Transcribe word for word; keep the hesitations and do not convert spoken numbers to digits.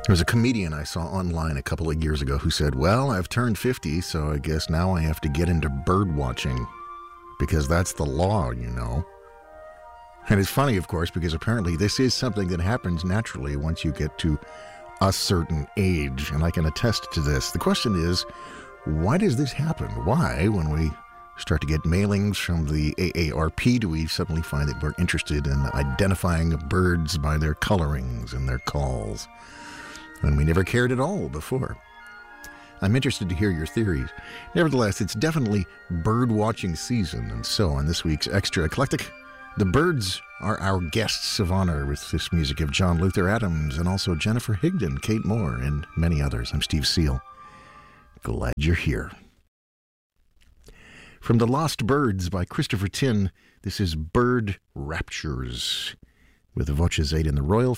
There was a comedian I saw online a couple of years ago who said, well, I've turned fifty, so I guess now I have to get into bird watching because that's the law, you know. And it's funny, of course, because apparently this is something that happens naturally once you get to a certain age, and I can attest to this. The question is, why does this happen? Why, when we start to get mailings from the A A R P, do we suddenly find that we're interested in identifying birds by their colorings and their calls, when we never cared at all before? I'm interested to hear your theories. Nevertheless, it's definitely bird-watching season, and so on this week's Extra Eclectic, the birds are our guests of honor with this music of John Luther Adams and also Jennifer Higdon, Kate Moore, and many others. I'm Steve Seal. Glad you're here. From The Lost Birds by Christopher Tin, this is Bird Raptures with Voces eight in the Royal